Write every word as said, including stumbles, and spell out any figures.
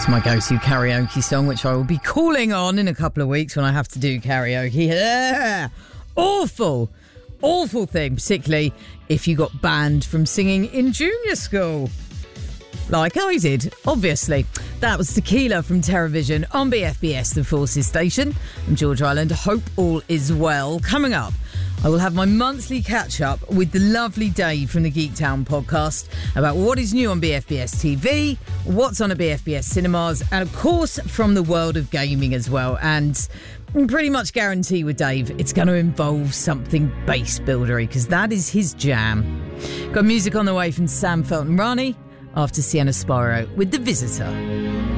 It's my go-to karaoke song, which I will be calling on in a couple of weeks when I have to do karaoke. Yeah. Awful, awful thing, particularly if you got banned from singing in junior school. Like I did, obviously. That was Tequila from TerraVision on B F B S, the Forces station. I'm George Island. Hope all is well. Coming up, I will have my monthly catch-up with the lovely Dave from the Geek Town podcast about what is new on B F B S T V, what's on at B F B S cinemas, and of course from the world of gaming as well. And pretty much guarantee with Dave it's going to involve something base buildery, because that is his jam. Got music on the way from Sam Felton Rani after Sienna Sparrow with The Visitor.